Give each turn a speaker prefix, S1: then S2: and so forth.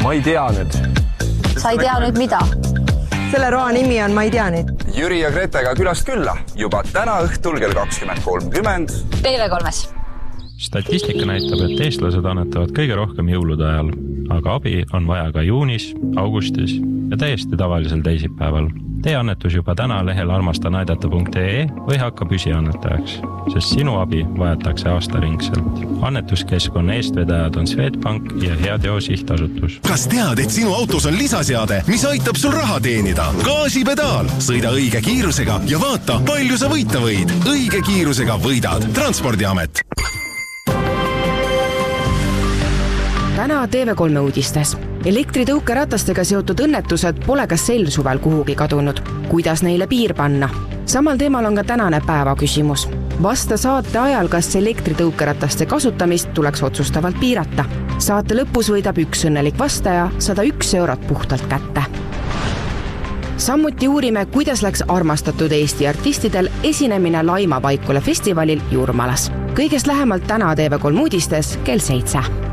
S1: Ma ei tea nüüd.
S2: Sa ei tea nüüd mida?
S3: Selle roa nimi on Ma ei tea nüüd.
S4: Jüri ja Gretega külast külla juba täna õhtul kell 20.30.
S2: TV3-s.
S5: Statistika näitab, et eestlased annetavad kõige rohkem jõulude ajal, aga abi on vaja ka juunis, augustis ja täiesti tavalisel teisipäeval. Tee annetus juba täna lehel armastanaidata.ee või hakka püsiannetajaks, sest sinu abi vajatakse aastaringselt. Annetuskeskkonna eestvedajad on Swedbank ja Heateo sihtasutus.
S6: Kas tead, et sinu autos on lisaseade, mis aitab sul raha teenida? Gaasipedaal! Sõida õige kiirusega ja vaata, palju sa võita võid. Õige kiirusega võidad. Transpordiamet.
S7: Täna TV3 uudistes. Elektritõukeratastega seotud õnnetused pole ka sel suvel kuhugi kadunud. Kuidas neile piir panna? Samal teemal on ka tänane päeva küsimus. Vasta saate ajal, kas elektritõukerataste kasutamist tuleks otsustavalt piirata. Saate lõpus võidab üks õnnelik vastaja 101 eurot puhtalt kätte. Samuti uurime, kuidas läks armastatud Eesti artistidel esinemine Laima Paikule festivalil Jurmalas. Kõigest lähemalt täna TV3 uudistes kell 7.